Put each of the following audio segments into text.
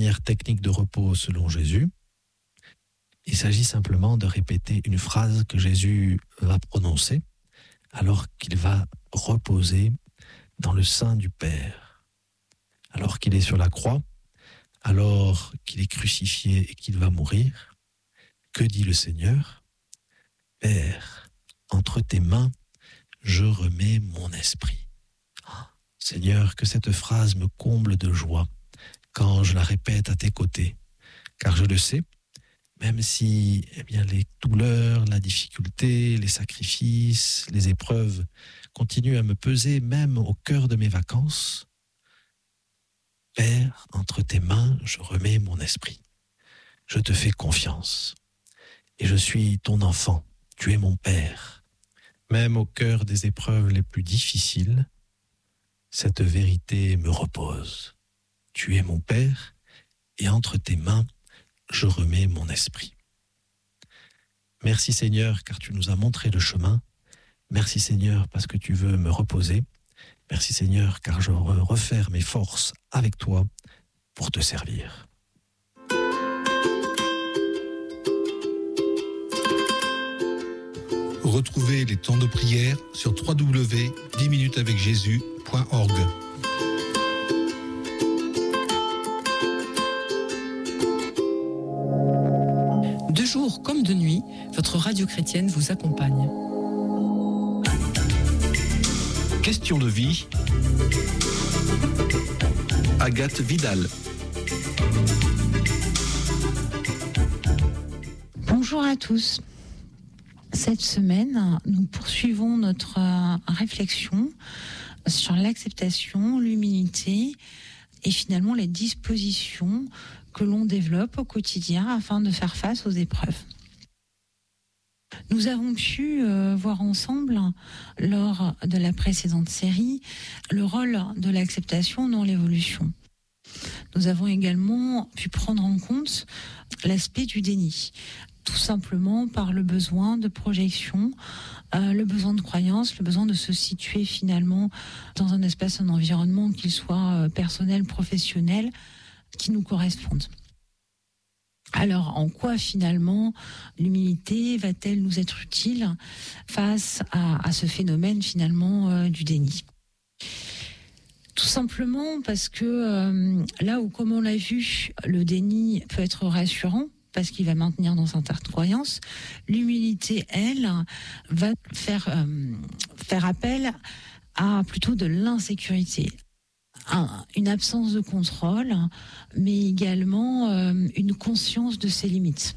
dernière technique de repos selon Jésus. Il s'agit simplement de répéter une phrase que Jésus va prononcer alors qu'il va reposer dans le sein du Père. Alors qu'il est sur la croix, alors qu'il est crucifié et qu'il va mourir, que dit le Seigneur ? Père, entre tes mains, je remets mon esprit. Seigneur, que cette phrase me comble de joie quand je la répète à tes côtés, car je le sais, même si les douleurs, la difficulté, les sacrifices, les épreuves continuent à me peser même au cœur de mes vacances, Père, entre tes mains, je remets mon esprit. Je te fais confiance et je suis ton enfant, tu es mon Père. Même au cœur des épreuves les plus difficiles, cette vérité me repose. Tu es mon Père et entre tes mains, je remets mon esprit. Merci Seigneur, car tu nous as montré le chemin. Merci Seigneur, parce que tu veux me reposer. Merci Seigneur, car je veux refaire mes forces avec toi pour te servir. Retrouvez les temps de prière sur www.10minutesavecjésus.org. De jour comme de nuit, votre radio chrétienne vous accompagne. Question de vie. Agathe Vidal. Bonjour à tous. Cette semaine, nous poursuivons notre réflexion sur l'acceptation, l'humilité et finalement les dispositions que l'on développe au quotidien afin de faire face aux épreuves. Nous avons pu voir ensemble, lors de la précédente série, le rôle de l'acceptation dans l'évolution. Nous avons également pu prendre en compte l'aspect du déni, tout simplement par le besoin de projection, le besoin de croyance, le besoin de se situer finalement dans un espace, un environnement, qu'il soit personnel, professionnel, qui nous correspondent. Alors, en quoi finalement l'humilité va-t-elle nous être utile face à ce phénomène finalement du déni ? Tout simplement parce que là où, comme on l'a vu, le déni peut être rassurant, parce qu'il va maintenir dans certaines croyances, l'humilité, elle, va faire appel à plutôt de l'insécurité. Une absence de contrôle, mais également une conscience de ses limites.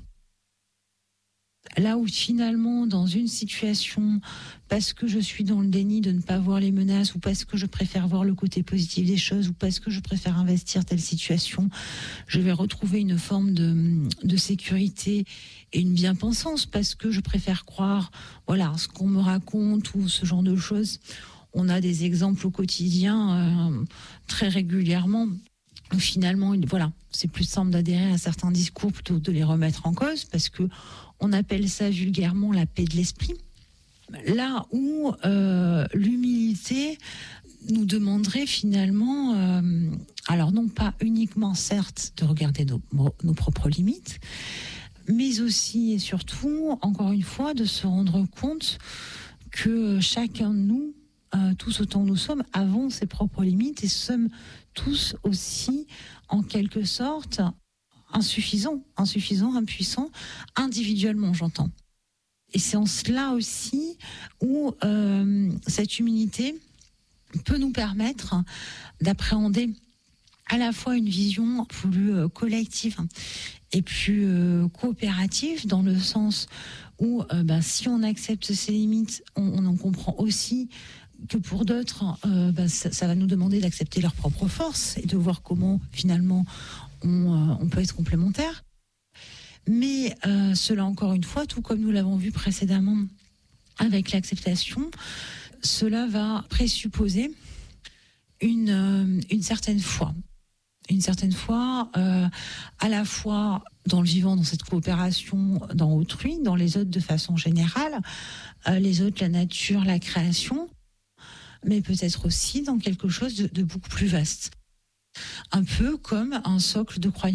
Là où finalement, dans une situation, parce que je suis dans le déni de ne pas voir les menaces, ou parce que je préfère voir le côté positif des choses, ou parce que je préfère investir telle situation, je vais retrouver une forme de sécurité et une bien-pensance, parce que je préfère croire, ce qu'on me raconte, ou ce genre de choses. On a des exemples au quotidien très régulièrement où finalement, c'est plus simple d'adhérer à certains discours plutôt que de les remettre en cause, parce que on appelle ça vulgairement la paix de l'esprit. Là où l'humilité nous demanderait finalement, alors non pas uniquement certes de regarder nos propres limites, mais aussi et surtout, encore une fois, de se rendre compte que chacun de nous, tous autant nous sommes, avons ses propres limites et sommes tous aussi, en quelque sorte, insuffisants, impuissants, individuellement, j'entends. Et c'est en cela aussi où cette humilité peut nous permettre d'appréhender à la fois une vision plus collective et plus coopérative, dans le sens où si on accepte ses limites, on en comprend aussi que pour d'autres, ça va nous demander d'accepter leurs propres forces et de voir comment finalement on peut être complémentaires. Mais cela, encore une fois, tout comme nous l'avons vu précédemment avec l'acceptation, cela va présupposer une certaine foi. Une certaine foi, à la fois dans le vivant, dans cette coopération, dans autrui, dans les autres de façon générale, les autres, la nature, la création, mais peut-être aussi dans quelque chose de beaucoup plus vaste. Un peu comme un socle de croyance